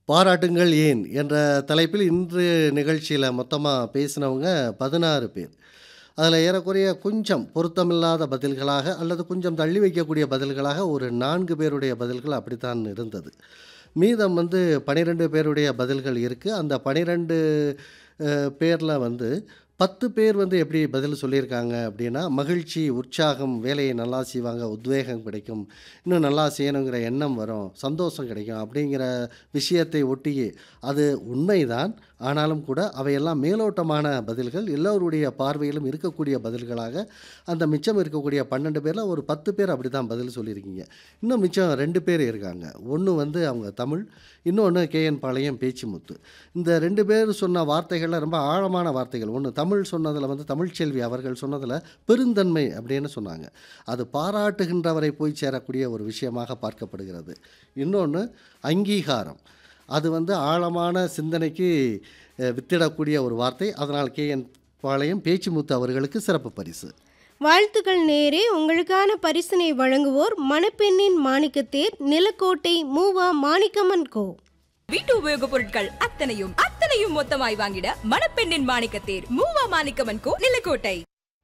பாராட்டுங்கள் ஏன் என்ற தலைப்பில் இன்று நிகழ்ச்சியில மொத்தமா பேசினவங்க 16 பேர். அதில ஏறக்குறைய கொஞ்சம் பொருத்தமில்லாத பதில்களாக அல்லது கொஞ்சம் தள்ளி வைக்கக்கூடிய பதில்களாக ஒரு 4 பேருடைய பதில்கள் அப்படித்தான் இருந்தது. மீதம் 12 பேருடைய பதில்கள் இருக்கு. அந்த 12 பேர்ல 10 பேர் எப்படி பதில் சொல்லியிருக்காங்க அப்படின்னா, மகிழ்ச்சி, உற்சாகம், வேலையை நல்லா செய்வாங்க, உத்வேகம் கிடைக்கும், இன்னும் நல்லா செய்யணுங்கிற எண்ணம் வரும், சந்தோஷம் கிடைக்கும் அப்படிங்கிற விஷயத்தை ஒட்டியே அது உண்மைதான். ஆனாலும் கூட அவையெல்லாம் மேலோட்டமான பதில்கள். எல்லோருடைய பார்வையிலும் இருக்கக்கூடிய பதில்களாக அந்த மிச்சம் இருக்கக்கூடிய 12 பேர்ல ஒரு 10 பேர் அப்படிதான் பதில் சொல்லியிருக்கீங்க. இன்னும் மிச்சம் 2 பேர் இருக்காங்க. ஒண்ணு அவங்க தமிழ், இன்னொன்னு கேஎன் பாளையம் பேச்சிமுத்து. இந்த 2 பேர் சொன்ன வார்த்தைகள்ல ரொம்ப ஆழமான வார்த்தைகள். ஒண்ணு தமிழ் சொன்னதுல தமிழ்ச்செல்வி அவர்கள் சொன்னதுல பெருந்தன்மை அப்படின்னு சொன்னாங்க. அது பாராட்டுகின்றவரை போய் சேரக்கூடிய ஒரு விஷயமாக பார்க்கப்படுகிறது. இன்னொன்னு அங்கீகாரம். அது ஆழமான சிந்தனைக்கு வித்திடக்கூடிய ஒரு வார்த்தை. அதனால் கேஎன் பாளையம் பேச்சிமுத்து அவர்களுக்கு சிறப்பு பரிசு. வாழ்த்துக்கள் நேரே. உங்களுக்கான பரிசினை வழங்குவோர் மணப்பெண்ணின் மாணிக்கத்தேர், நிலக்கோட்டை மூவா மாணிக்கமன் கோ. வீட்டு உபயோகப் பொருட்கள் அத்தனையும் மொத்தமாய் வாங்கிட மணப்பெண்ணின் மாணிக்கத்தேர், மூவா மாணிக்கமன் கோ, நிலக்கோட்டை.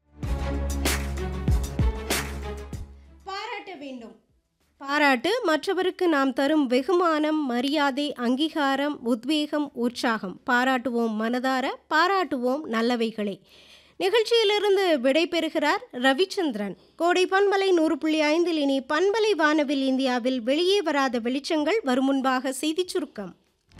பாராட்ட வேண்டும். பாராட்டு மற்றவருக்கு நாம் தரும் வெகுமானம், மரியாதை, அங்கீகாரம், உத்வேகம், உற்சாகம். பாராட்டுவோம் மனதார, பாராட்டுவோம் நல்லவைகளை. நிகழ்ச்சியிலிருந்து விடைபெறுகிறார் ரவிச்சந்திரன். கோடை பண்பலை 100.5 இனி பண்பலை வானவில் இந்தியாவில் வெளியே வராத வெளிச்சங்கள் வரும் முன்பாக செய்திச் சுருக்கம்.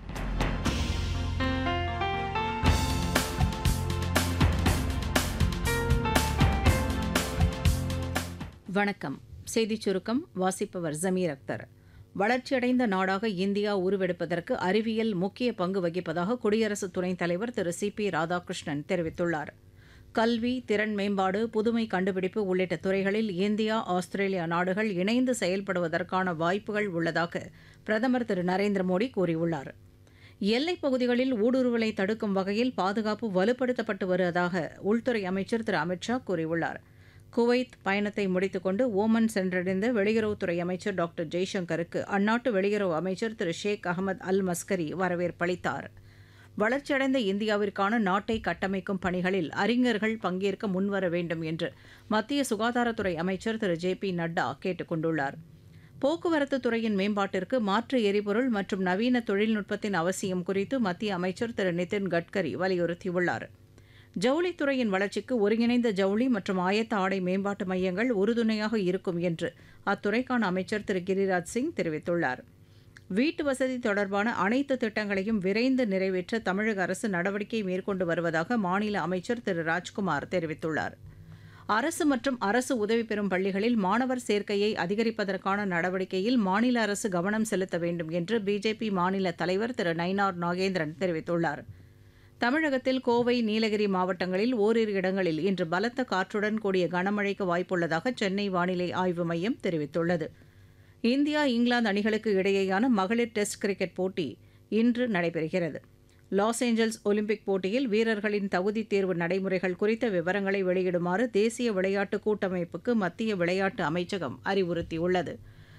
வணக்கம். செய்திச் சுருக்கம் வாசிப்பவர் ஜமீர் அக்தர். வளர்ச்சியடைந்த நாடாக இந்தியா உருவெடுப்பதற்கு அறிவியல் முக்கிய பங்கு வகிப்பதாக குடியரசு துணைத் தலைவர் திரு சி.பி. ராதாகிருஷ்ணன் தெரிவித்துள்ளார். கல்வி, திறன் மேம்பாடு, புதுமை கண்டுபிடிப்பு உள்ளிட்ட துறைகளில் இந்தியா, ஆஸ்திரேலியா நாடுகள் இணைந்து செயல்படுவதற்கான வாய்ப்புகள் உள்ளதாக பிரதமர் திரு நரேந்திர மோடி கூறியுள்ளார். எல்லைப் பகுதிகளில் ஊடுருவலை தடுக்கும் வகையில் பாதுகாப்பு வலுப்படுத்தப்பட்டு வருவதாக உள்துறை அமைச்சர் திரு அமித் ஷா கூறியுள்ளார். குவைத் பயணத்தை முடித்துக்கொண்டு ஓமன் சென்றடைந்த வெளியுறவுத்துறை அமைச்சர் டாக்டர் ஜெய்சங்கருக்கு அந்நாட்டு வெளியுறவு அமைச்சர் திரு ஷேக் அகமது அல் மஸ்கரி வரவேற்பளித்தார். வளர்ச்சியடைந்த இந்தியாவிற்கான நாட்டை கட்டமைக்கும் பணிகளில் அறிஞர்கள் பங்கேற்க முன்வர வேண்டும் என்று மத்திய சுகாதாரத்துறை அமைச்சர் திரு ஜே.பி. நட்டா கேட்டுக் கொண்டுள்ளார். போக்குவரத்து துறையின் மேம்பாட்டிற்கு மாற்று எரிபொருள் மற்றும் நவீன தொழில்நுட்பத்தின் அவசியம் குறித்து மத்திய அமைச்சர் திரு நிதின் கட்கரி வலியுறுத்தியுள்ளார். ஜவுளித்துறையின் வளர்ச்சிக்கு ஒருங்கிணைந்த ஜவுளி மற்றும் ஆயத்த ஆடை மேம்பாட்டு மையங்கள் உறுதுணையாக இருக்கும் என்று அத்துறைக்கான அமைச்சர் திரு கிரிராஜ் சிங் தெரிவித்துள்ளார். வீட்டு வசதி தொடர்பான அனைத்து திட்டங்களையும் விரைந்து நிறைவேற்ற தமிழக அரசு நடவடிக்கை மேற்கொண்டு வருவதாக மாநில அமைச்சர் திரு ராஜ்குமார் தெரிவித்துள்ளார். அரசு மற்றும் அரசு உதவி பெறும் பள்ளிகளில் மாணவர் சேர்க்கையை அதிகரிப்பதற்கான நடவடிக்கையில் மாநில அரசு கவனம் செலுத்த வேண்டும் என்று பிஜேபி மாநில தலைவர் திரு நயினார் நாகேந்திரன் தெரிவித்துள்ளார். தமிழகத்தில் கோவை, நீலகிரி மாவட்டங்களில் ஓரிரு இடங்களில் இன்று பலத்த காற்றுடன் கூடிய கனமழைக்கு வாய்ப்புள்ளதாக சென்னை வானிலை ஆய்வு மையம் தெரிவித்துள்ளது. இந்தியா, இங்கிலாந்து அணிகளுக்கு இடையேயான மகளிர் டெஸ்ட் கிரிக்கெட் போட்டி இன்று நடைபெறுகிறது. லாஸ் ஏஞ்சல்ஸ் ஒலிம்பிக் போட்டியில் வீரர்களின் தகுதித் தேர்வு நடைமுறைகள் குறித்த விவரங்களை வெளியிடுமாறு தேசிய விளையாட்டு கூட்டமைப்புக்கு மத்திய விளையாட்டு அமைச்சகம் அறிவுறுத்தியுள்ளது.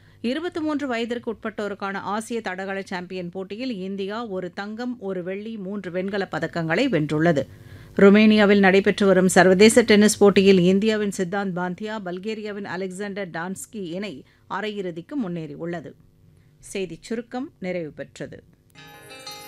23 வயதிற்கு உட்பட்டோருக்கான ஆசிய தடகள சாம்பியன் போட்டியில் இந்தியா ஒரு தங்கம், ஒரு வெள்ளி, 3 வெண்கலப் பதக்கங்களை வென்றுள்ளது. ருமேனியாவில் நடைபெற்று வரும் சர்வதேச டென்னிஸ் போட்டியில் இந்தியாவின் சித்தாந்த் பாந்தியா, பல்கேரியாவின் அலெக்சாண்டர் டான்ஸ்கி இணை அரையிறுதிக்கு முன்னேறியுள்ளது. செய்திச் சுருக்கம் நிறைவு பெற்றது.